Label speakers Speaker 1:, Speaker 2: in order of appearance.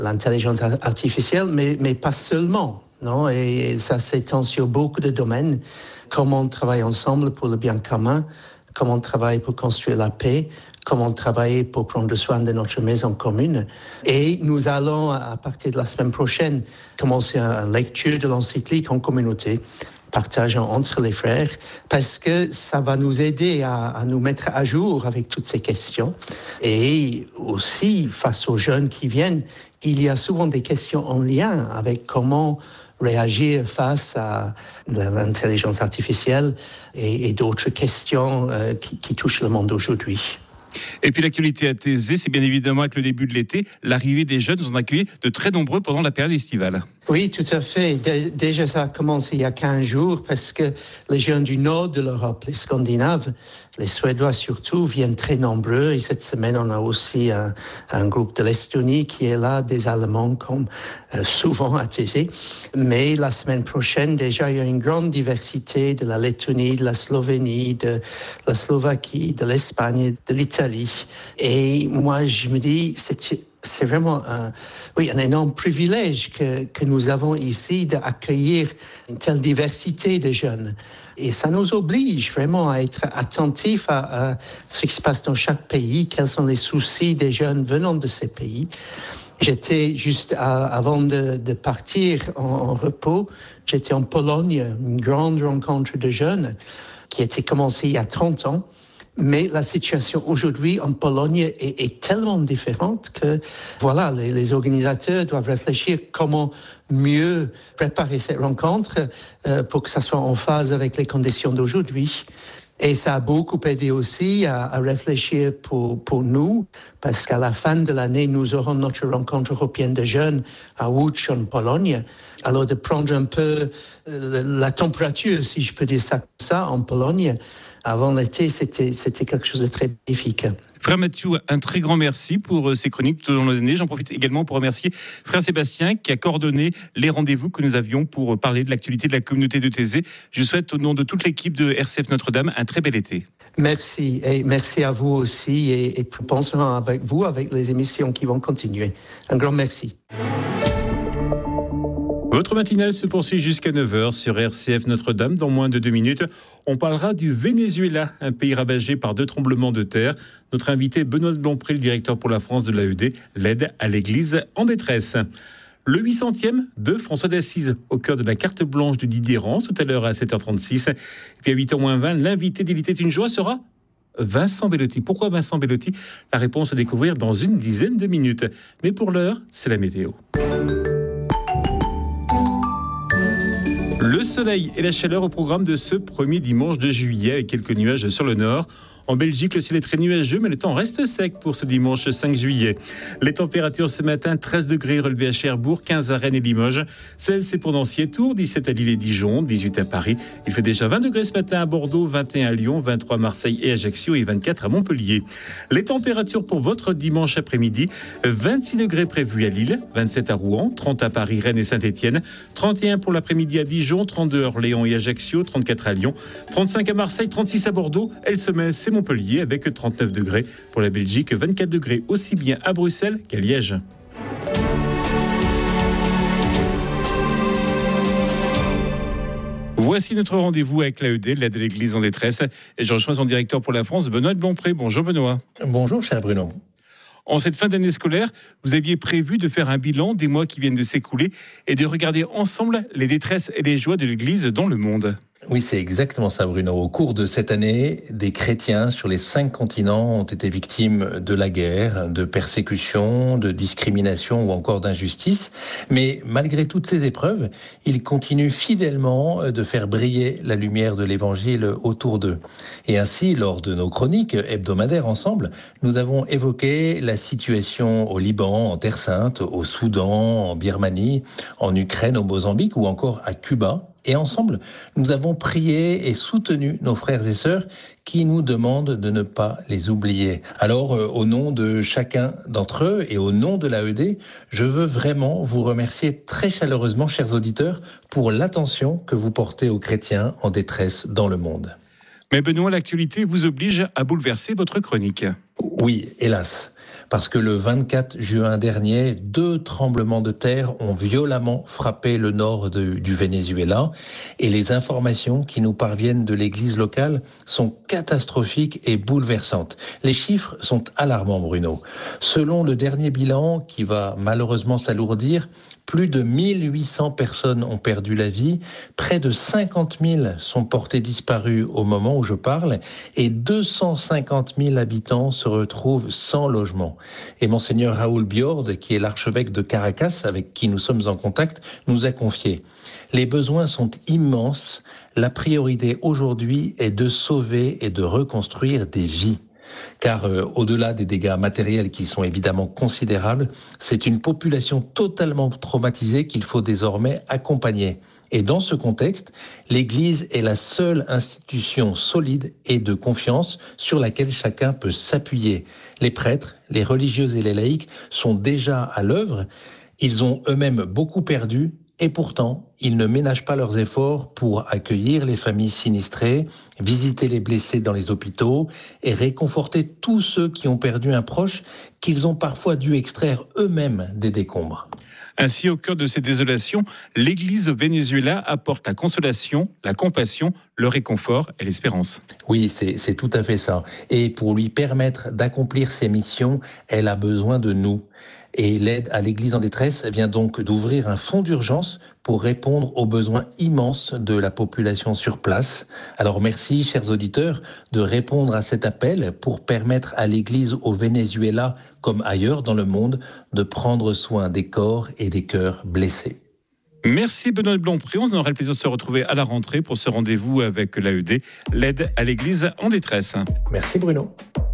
Speaker 1: l'intelligence artificielle, mais pas seulement. Non, et ça s'étend sur beaucoup de domaines. Comment on travaille ensemble pour le bien commun, comment on travaille pour construire la paix, comment on travaille pour prendre soin de notre maison commune. Et nous allons, à partir de la semaine prochaine, commencer une lecture de l'encyclique en communauté, partageant entre les frères, parce que ça va nous aider à nous mettre à jour avec toutes ces questions. Et aussi, face aux jeunes qui viennent, il y a souvent des questions en lien avec comment réagir face à l'intelligence artificielle et d'autres questions qui touchent le monde aujourd'hui.
Speaker 2: Et puis l'actualité à Thésée, c'est bien évidemment avec le début de l'été, l'arrivée des jeunes, nous en accueilli de très nombreux pendant la période estivale.
Speaker 1: Oui, tout à fait. Déjà, ça a commencé il y a 15 jours parce que les jeunes du nord de l'Europe, les Scandinaves, les Suédois surtout, viennent très nombreux. Et cette semaine, on a aussi un groupe de l'Estonie qui est là, des Allemands comme souvent à Thésée. Mais la semaine prochaine, déjà, il y a une grande diversité de la Lettonie, de la Slovénie, de la Slovaquie, de l'Espagne, de l'Italie. Et moi, je me dis, c'est vraiment un énorme privilège que nous avons ici d'accueillir une telle diversité de jeunes. Et ça nous oblige vraiment à être attentifs à ce qui se passe dans chaque pays, quels sont les soucis des jeunes venant de ces pays. J'étais juste avant de partir en repos, j'étais en Pologne, une grande rencontre de jeunes qui était commencée il y a 30 ans. Mais la situation aujourd'hui en Pologne est tellement différente que voilà, les organisateurs doivent réfléchir comment mieux préparer cette rencontre pour que ça soit en phase avec les conditions d'aujourd'hui. Et ça a beaucoup aidé aussi à réfléchir pour nous, parce qu'à la fin de l'année, nous aurons notre rencontre européenne de jeunes à Łódź en Pologne. Alors de prendre un peu la température, si je peux dire ça, en Pologne. Avant l'été, c'était quelque chose de très bénéfique.
Speaker 2: Frère Mathieu, un très grand merci pour ces chroniques tout au long de l'année. J'en profite également pour remercier Frère Sébastien qui a coordonné les rendez-vous que nous avions pour parler de l'actualité de la communauté de Thésée. Je souhaite au nom de toute l'équipe de RCF Notre-Dame un très bel été.
Speaker 1: Merci et merci à vous aussi et pensons avec vous avec les émissions qui vont continuer. Un grand merci.
Speaker 2: Votre matinale se poursuit jusqu'à 9h sur RCF Notre-Dame. Dans moins de 2 minutes, on parlera du Venezuela, un pays ravagé par 2 tremblements de terre. Notre invité Benoît Lompré, le directeur pour la France de l'AED, l'aide à l'Église en détresse. Le 800e de François d'Assise, au cœur de la carte blanche de Didier Rance, tout à l'heure à 7h36. Et puis à 8h20, l'invité d'Il était une joie sera Vincent Bellotti. Pourquoi Vincent Bellotti ? La réponse à découvrir dans une dizaine de minutes. Mais pour l'heure, c'est la météo. Le soleil et la chaleur au programme de ce premier dimanche de juillet avec quelques nuages sur le nord. En Belgique, le ciel est très nuageux, mais le temps reste sec pour ce dimanche 5 juillet. Les températures ce matin, 13 degrés relevés à Cherbourg, 15 à Rennes et Limoges, 16 c'est pour Nancy et Tours, 17 à Lille et Dijon, 18 à Paris. Il fait déjà 20 degrés ce matin à Bordeaux, 21 à Lyon, 23 à Marseille et Ajaccio et 24 à Montpellier. Les températures pour votre dimanche après-midi, 26 degrés prévus à Lille, 27 à Rouen, 30 à Paris, Rennes et Saint-Étienne, 31 pour l'après-midi à Dijon, 32 à Orléans et Ajaccio, 34 à Lyon, 35 à Marseille, 36 à Bordeaux. Elle se met, c'est Montpellier avec 39 degrés. Pour la Belgique, 24 degrés aussi bien à Bruxelles qu'à Liège. Voici notre rendez-vous avec l'AED, l'aide à l'Église en détresse. Et je reçois son directeur pour la France, Benoît Lompré. Bonjour Benoît.
Speaker 3: Bonjour cher Bruno.
Speaker 2: En cette fin d'année scolaire, vous aviez prévu de faire un bilan des mois qui viennent de s'écouler et de regarder ensemble les détresses et les joies de l'Église dans le monde.
Speaker 3: Oui, c'est exactement ça, Bruno. Au cours de cette année, des chrétiens sur les 5 continents ont été victimes de la guerre, de persécutions, de discrimination ou encore d'injustice. Mais malgré toutes ces épreuves, ils continuent fidèlement de faire briller la lumière de l'Évangile autour d'eux. Et ainsi, lors de nos chroniques hebdomadaires ensemble, nous avons évoqué la situation au Liban, en Terre Sainte, au Soudan, en Birmanie, en Ukraine, au Mozambique ou encore à Cuba. Et ensemble, nous avons prié et soutenu nos frères et sœurs qui nous demandent de ne pas les oublier. Alors, au nom de chacun d'entre eux et au nom de l'AED, je veux vraiment vous remercier très chaleureusement, chers auditeurs, pour l'attention que vous portez aux chrétiens en détresse dans le monde.
Speaker 2: Mais Benoît, l'actualité vous oblige à bouleverser votre chronique.
Speaker 3: Oui, hélas. parce que le 24 juin dernier, 2 tremblements de terre ont violemment frappé le nord du Venezuela et les informations qui nous parviennent de l'église locale sont catastrophiques et bouleversantes. Les chiffres sont alarmants, Bruno. Selon le dernier bilan, qui va malheureusement s'alourdir, plus de 1800 personnes ont perdu la vie, près de 50 000 sont portés disparus au moment où je parle et 250 000 habitants se retrouvent sans logement. Et Monseigneur Raoul Biord, qui est l'archevêque de Caracas, avec qui nous sommes en contact, nous a confié: les besoins sont immenses, la priorité aujourd'hui est de sauver et de reconstruire des vies. Car au-delà des dégâts matériels qui sont évidemment considérables, c'est une population totalement traumatisée qu'il faut désormais accompagner. Et dans ce contexte, l'Église est la seule institution solide et de confiance sur laquelle chacun peut s'appuyer. Les prêtres, les religieuses et les laïcs sont déjà à l'œuvre. Ils ont eux-mêmes beaucoup perdu. Et pourtant, ils ne ménagent pas leurs efforts pour accueillir les familles sinistrées, visiter les blessés dans les hôpitaux et réconforter tous ceux qui ont perdu un proche qu'ils ont parfois dû extraire eux-mêmes des décombres.
Speaker 2: Ainsi, au cœur de ces désolations, l'Église au Venezuela apporte la consolation, la compassion, le réconfort et l'espérance.
Speaker 3: Oui, c'est tout à fait ça. Et pour lui permettre d'accomplir ses missions, elle a besoin de nous. Et l'aide à l'Église en détresse vient donc d'ouvrir un fonds d'urgence pour répondre aux besoins immenses de la population sur place. Alors merci, chers auditeurs, de répondre à cet appel pour permettre à l'Église au Venezuela, comme ailleurs dans le monde, de prendre soin des corps et des cœurs blessés.
Speaker 2: Merci Benoît Blompré. On aura le plaisir de se retrouver à la rentrée pour ce rendez-vous avec l'AED, l'aide à l'Église en détresse.
Speaker 3: Merci Bruno.